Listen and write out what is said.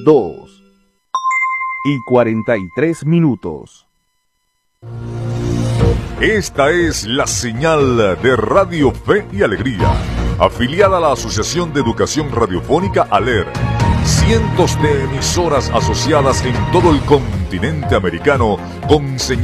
2:43. Esta es la señal de Radio Fe y Alegría, afiliada a la Asociación de Educación Radiofónica ALER. Cientos de emisoras asociadas en todo el continente americano con señal